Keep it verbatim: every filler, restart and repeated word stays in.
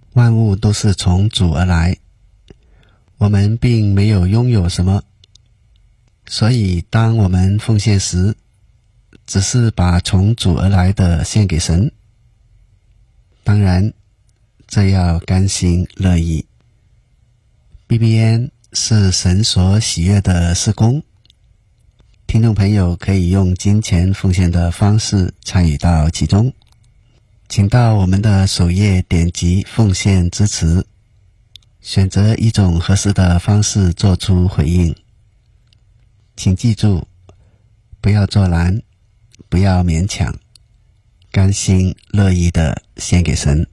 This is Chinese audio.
万物都是从主而来，我们并没有拥有什么，所以当我们奉献时，只是把从主而来的献给神。当然，这要甘心乐意。B B N 是神所喜悦的事工，听众朋友可以用金钱奉献的方式参与到其中。请到我们的首页点击奉献支持，选择一种合适的方式做出回应。请记住，不要做难，不要勉强，甘心乐意的献给神。